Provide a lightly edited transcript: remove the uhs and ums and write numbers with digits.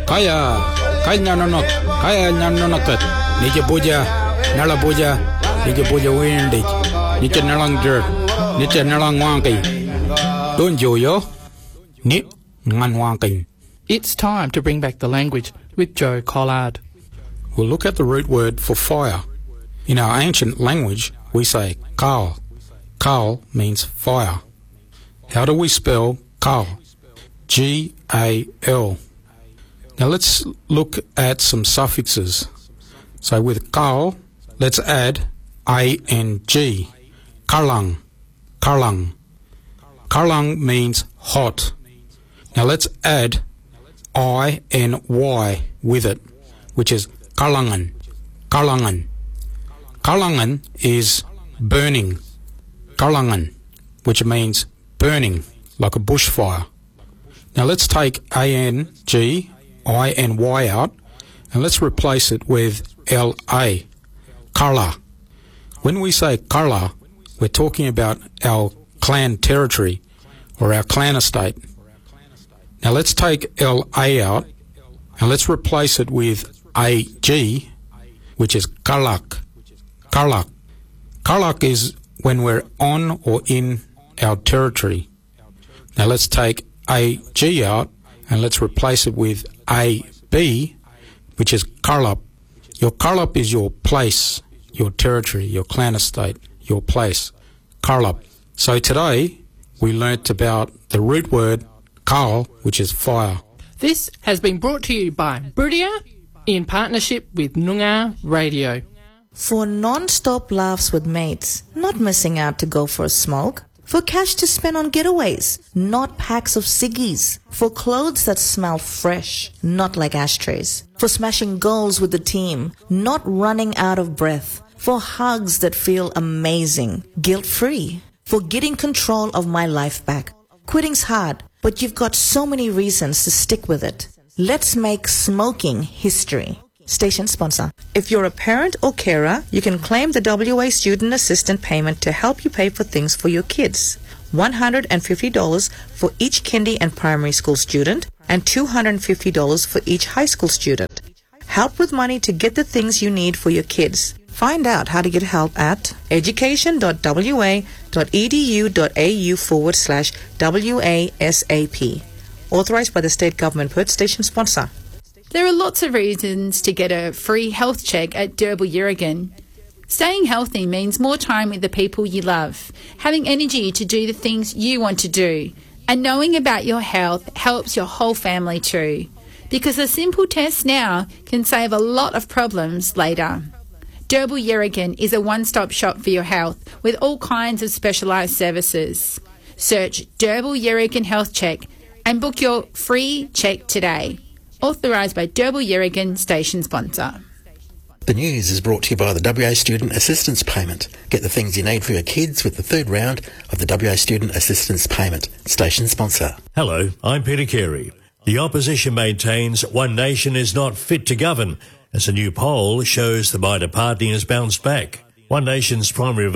Kaya, kaya nanonok, Nija Buja, Nala Buja, Nija Buja Windy, Nija Nalang Dirt, Nija Nalang Wanky. Don't yo, Nit Nan Wanking. It's time to bring back the language with Joe Collard. We'll look at the root word for fire. In our ancient language, we say kal. Kal means fire. How do we spell kal? G-A-L. Now let's look at some suffixes. So with kal, let's add A-N-G. Karlang. Karlang. Karlang means hot. Now let's add I-N-Y with it, which is Karlangan. Karlangan. Karlangan is burning. Karlangan, which means burning, like a bushfire. Now let's take A-N-G, I-N-Y out, and let's replace it with L-A. Karla. When we say Karla, we're talking about our clan territory or our clan estate. Now let's take L-A out and let's replace it with A-G, which is Karlak. Karlak. Karlak is when we're on or in our territory. Now let's take A-G out and let's replace it with A-B, which is Karlup. Your Karlup is your place, your territory, your clan estate, your place. Karlup. So today we learnt about the root word Kal, which is fire. This has been brought to you by Brudia in partnership with Noongar Radio. For non-stop laughs with mates, not missing out to go for a smoke. For cash to spend on getaways, not packs of ciggies. For clothes that smell fresh, not like ashtrays. For smashing goals with the team, not running out of breath. For hugs that feel amazing, guilt-free. For getting control of my life back. Quitting's hard, but you've got so many reasons to stick with it. Let's make smoking history. Station sponsor. If you're a parent or carer, you can claim the WA Student Assistant payment to help you pay for things for your kids. $150 for each kindy and primary school student and $250 for each high school student. Help with money to get the things you need for your kids. Find out how to get help at education.wa.edu.au/WASAP. Authorised by the State Government. Perth Station sponsor. There are lots of reasons to get a free health check at Derbyl Yerrigan. Staying healthy means more time with the people you love, having energy to do the things you want to do, and knowing about your health helps your whole family too, because a simple test now can save a lot of problems later. Derbyl Yerrigan is a one-stop shop for your health with all kinds of specialised services. Search Derbyl Yerrigan Health Check and book your free check today. Authorised by Derbyl Yerrigan, station sponsor. The news is brought to you by the WA Student Assistance Payment. Get the things you need for your kids with the third round of the WA Student Assistance Payment. Station sponsor. Hello, I'm Peter Carey. The opposition maintains one nation is not fit to govern, as a new poll shows the minor party has bounced back. One Nation's primary